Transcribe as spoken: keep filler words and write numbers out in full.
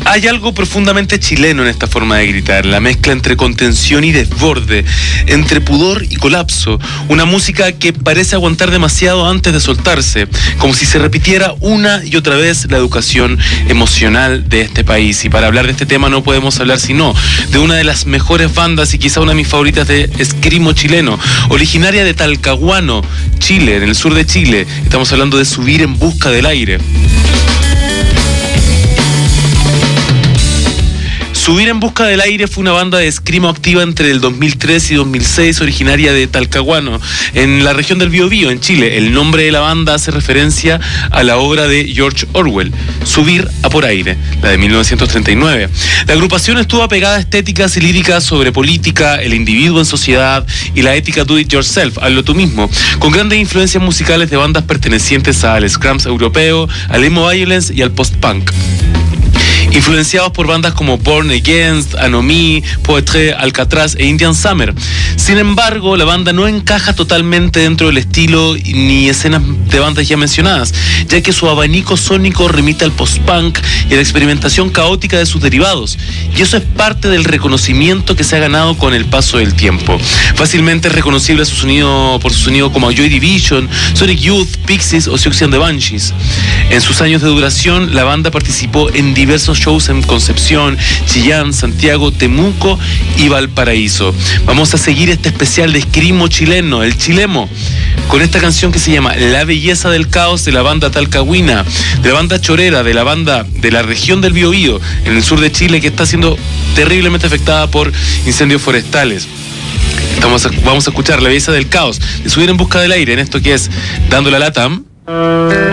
Hay algo profundamente chileno en esta forma de gritar, la mezcla entre contención y desborde, entre pudor y colapso, una música que parece aguantar demasiado antes de soltarse, como si se repitiera una y otra vez la educación emocional de este país. Y para hablar de este tema no podemos hablar sino de una de las mejores bandas y quizá una de mis favoritas de escrimo chileno, originaria de Talcahuano, Chile, en el sur de Chile. Estamos hablando de Subir en Busca del Aire. Subir en Busca del Aire fue una banda de escrimo activa entre el dos mil tres y dos mil seis, originaria de Talcahuano, en la región del Biobío, en Chile. El nombre de la banda hace referencia a la obra de George Orwell, Subir a por aire, la de mil novecientos treinta y nueve. La agrupación estuvo apegada a estéticas y líricas sobre política, el individuo en sociedad y la ética do it yourself, hazlo tú mismo, con grandes influencias musicales de bandas pertenecientes al scrums europeo, al emo violence y al post-punk. Influenciados por bandas como Born Against, Anomy, Poetry, Alcatraz e Indian Summer. Sin embargo, la banda no encaja totalmente dentro del estilo ni escenas de bandas ya mencionadas, ya que su abanico sónico remite al post-punk y a la experimentación caótica de sus derivados, y eso es parte del reconocimiento que se ha ganado con el paso del tiempo. Fácilmente es reconocible su sonido por su sonido como Joy Division, Sonic Youth, Pixies o Siouxsie and the Banshees. En sus años de duración, la banda participó en diversos shows en Concepción, Chillán, Santiago, Temuco y Valparaíso. Vamos a seguir este especial de escrimo chileno, el Chilemo, con esta canción que se llama La Belleza del Caos, de la banda talcahuina, de la banda chorera, de la banda de la región del Biobío, en el sur de Chile, que está siendo terriblemente afectada por incendios forestales. Estamos a, vamos a escuchar La Belleza del Caos, de Subir en Busca del Aire, en esto que es Dando la Lata.